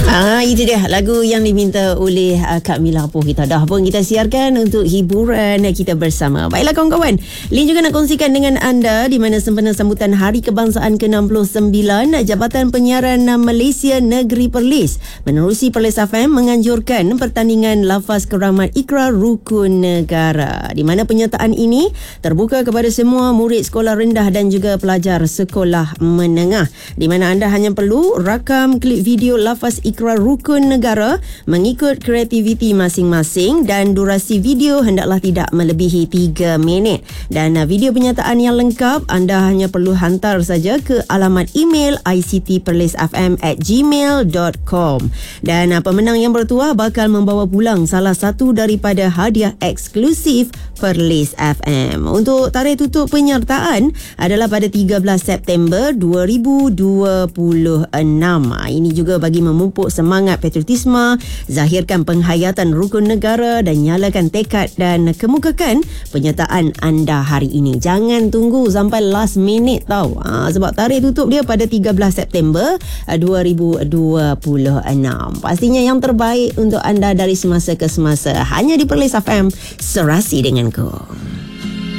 Itu dia lagu yang diminta oleh Kak Mila Poh. Kita dah pun kita siarkan untuk hiburan kita bersama. Baiklah kawan-kawan, Lin juga nak kongsikan dengan anda di mana sempena sambutan Hari Kebangsaan ke-69, Jabatan Penyiaran Malaysia Negeri Perlis menerusi Perlis FM menganjurkan pertandingan lafaz keramat Ikrar Rukun Negara, di mana penyertaan ini terbuka kepada semua murid sekolah rendah dan juga pelajar sekolah menengah, di mana anda hanya perlu rakam klip video lafaz Ikrar Rukun Negara mengikut kreativiti masing-masing dan durasi video hendaklah tidak melebihi 3 minit. Dan video penyataan yang lengkap anda hanya perlu hantar saja ke alamat email ictperlisfm@gmail.com. Dan pemenang yang bertuah bakal membawa pulang salah satu daripada hadiah eksklusif Perlis FM. Untuk tarikh tutup penyertaan adalah pada 13 September 2026. Ini juga bagi memupuk semangat patriotisme, zahirkan penghayatan rukun negara dan nyalakan tekad dan kemukakan penyertaan anda hari ini. Jangan tunggu sampai last minute tau. Sebab tarikh tutup dia pada 13 September 2026. Pastinya yang terbaik untuk anda dari semasa ke semasa hanya di Perlis FM, serasi denganku.